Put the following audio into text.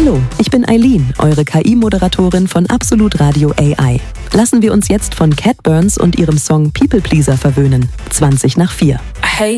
Hallo, ich bin Eileen, eure KI-Moderatorin von Absolut Radio AI. Lassen wir uns jetzt von Cat Burns und ihrem Song People Pleaser verwöhnen. 20 nach 4.